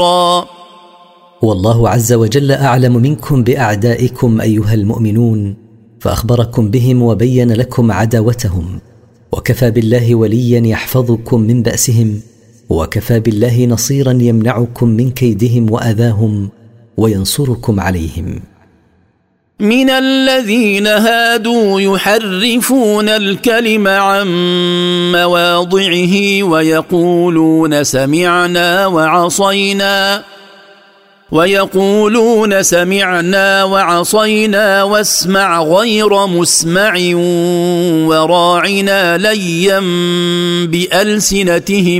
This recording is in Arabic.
والله عز وجل أعلم منكم بأعدائكم أيها المؤمنون، فأخبركم بهم وبين لكم عداوتهم، وكفى بالله وليا يحفظكم من بأسهم، وكفى بالله نصيرا يمنعكم من كيدهم وأذاهم وينصركم عليهم. من الذين هادوا يحرفون الكلم عن مواضعه ويقولون سمعنا وعصينا واسمع غير مسمع وراعنا ليا بألسنتهم